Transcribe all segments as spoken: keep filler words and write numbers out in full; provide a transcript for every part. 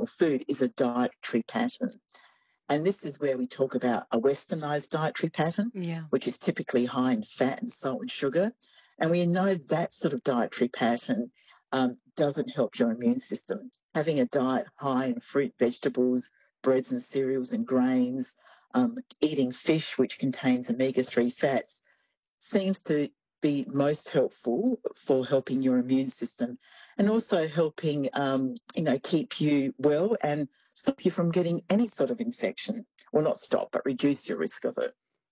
or food is a dietary pattern. And this is where we talk about a westernized dietary pattern, Yeah. which is typically high in fat and salt and sugar. And we know that sort of dietary pattern um, doesn't help your immune system. Having a diet high in fruit, vegetables, breads and cereals and grains, um, eating fish, which contains omega three fats, seems to be most helpful for helping your immune system and also helping, um, you know, keep you well and stop you from getting any sort of infection. Well, not stop, but reduce your risk of it.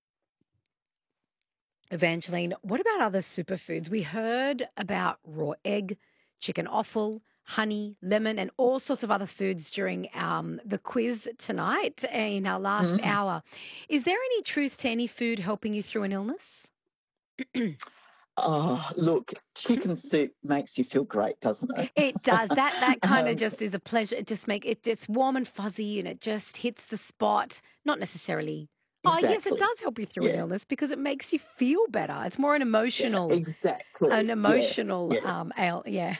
Evangeline, what about other superfoods? We heard about raw egg, chicken offal, honey, lemon, and all sorts of other foods during um, the quiz tonight in our last Mm. hour. Is there any truth to any food helping you through an illness? Oh, look, chicken soup makes you feel great, doesn't It does. it? That that kind of um, just is a pleasure. It just make it it's warm and fuzzy and it just hits the spot. Not necessarily. Oh, yes, it exactly. does help you through an Yeah. illness because it makes you feel better. It's more an Yeah. emotional an Exactly. Yeah. emotional Yeah. um ail yeah.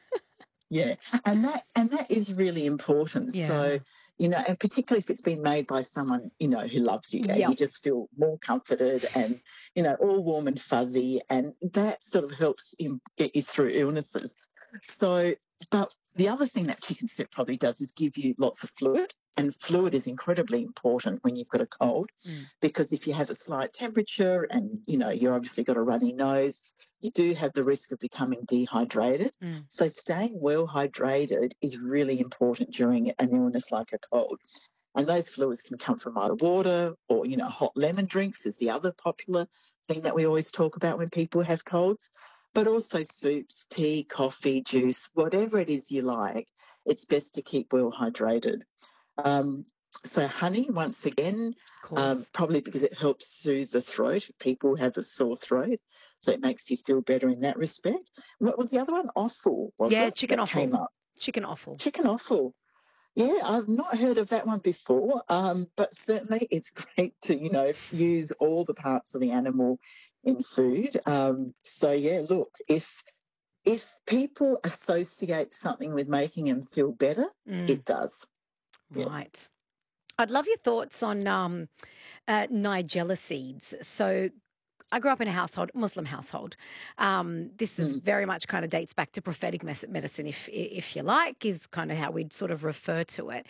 Yeah, and that and that is really important. So, Yeah. you know, and particularly if it's been made by someone, you know, who loves you and you Yep. just feel more comforted and, you know, all warm and fuzzy. And that sort of helps you get you through illnesses. So, but the other thing that chicken soup probably does is give you lots of fluid. And fluid is incredibly important when you've got a cold Mm. because if you have a slight temperature and, you know, you're obviously got a runny nose, you do have the risk of becoming dehydrated. Mm. So staying well hydrated is really important during an illness like a cold. And those fluids can come from either water or, you know, hot lemon drinks is the other popular thing that we always talk about when people have colds, but also soups, tea, coffee, juice, whatever it is you like, it's best to keep well hydrated. Um, so honey, once again, Of um, course. probably because it helps soothe the throat. People have a sore throat, so it makes you feel better in that respect. What was the other one? Offal, was Yeah, it? chicken That offal. came up. Chicken offal. Chicken offal. Yeah, I've not heard of that one before, um, but certainly it's great to, you know, use all the parts of the animal in food. Um, so yeah, look, if if people associate something with making them feel better, Mm. it does. Yeah. Right. I'd love your thoughts on um, uh, Nigella seeds. So I grew up in a household, Muslim household. Um, this is Mm. very much kind of dates back to prophetic mes- medicine, if if you like, is kind of how we'd sort of refer to it.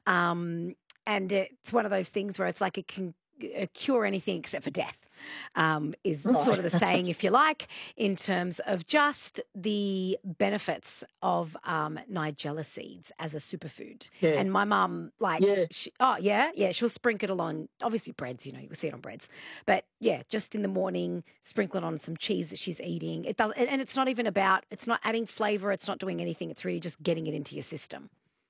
Um, and it's one of those things where it's like it can uh, cure anything except for death, um, is sort Right. of the saying, if you like, in terms of just the benefits of um, Nigella seeds as a superfood. Yeah. And my mum, like, Yeah. she, oh, yeah, yeah, she'll sprinkle it on, obviously, breads, you know, you can see it on breads. But yeah, just in the morning, sprinkle it on some cheese that she's eating. It does, and and it's not even about, it's not adding flavor, it's not doing anything, it's really just getting it into your system.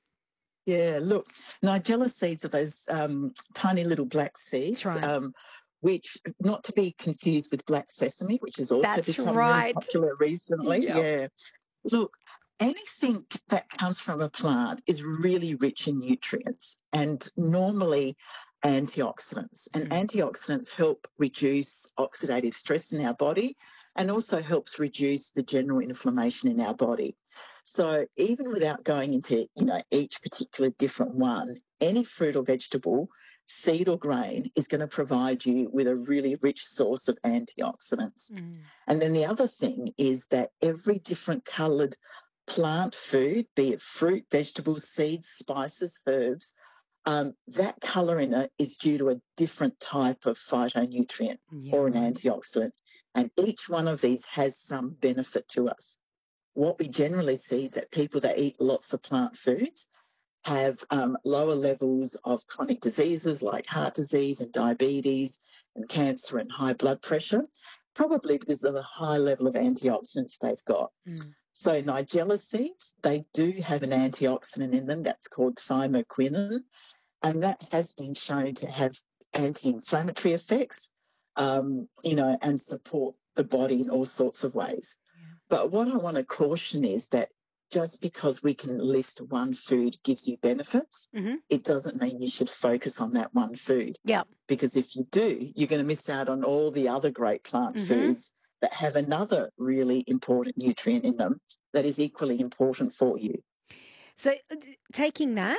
Yeah, look, Nigella seeds are those um, tiny little black That's seeds, right. um, which not to be confused with black sesame, which has also That's become really right. popular recently. Yep. Yeah. Look, anything that comes from a plant is really rich in nutrients and normally antioxidants. And Mm. antioxidants help reduce oxidative stress in our body and also helps reduce the general inflammation in our body. So even without going into, you know, each particular different one, any fruit or vegetable, seed or grain is going to provide you with a really rich source of antioxidants. Mm. And then the other thing is that every different coloured plant food, be it fruit, vegetables, seeds, spices, herbs, um, that colour in it is due to a different type of phytonutrient Yeah, or an right. antioxidant. And each one of these has some benefit to us. What we generally see is that people that eat lots of plant foods have um, lower levels of chronic diseases like heart disease and diabetes and cancer and high blood pressure, probably because of the high level of antioxidants they've got. Mm. So Nigella seeds, they do have an antioxidant in them that's called thymoquinone, and that has been shown to have anti-inflammatory effects, um, you know, and support the body in all sorts of ways. Yeah. But what I want to caution is that just because we can list one food gives you benefits, Hmm. it doesn't mean you should focus on that one food. Yep. Because if you do, you're going to miss out on all the other great plant Hmm. foods that have another really important nutrient in them that is equally important for you. So uh, taking that